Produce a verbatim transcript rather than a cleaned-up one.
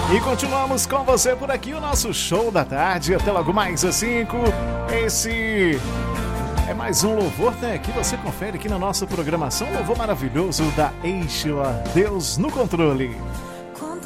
E continuamos com você por aqui, o nosso show da tarde, até logo mais às cinco. Esse é mais um louvor, né, que você confere aqui na nossa programação. Louvor maravilhoso da Eixo a Deus no Controle.